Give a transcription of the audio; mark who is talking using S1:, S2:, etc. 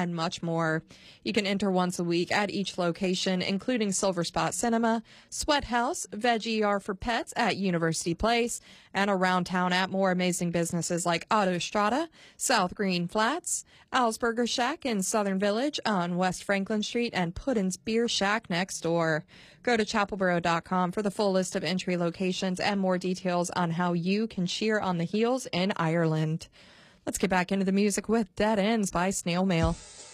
S1: and much more. You can enter once a week at each location, including Silver Spot Cinema, Sweat House, Veg ER for Pets at University Place, and around town at more amazing businesses like Autostrada, South Green Flats, Al's Burger Shack in Southern Village on West Franklin Street, and Puddin's Beer Shack next door. Go to chapelboro.com for the full list of entry locations and more details on how you can cheer on the Heels in Ireland. Let's get back into the music with Dead Ends by Snail Mail.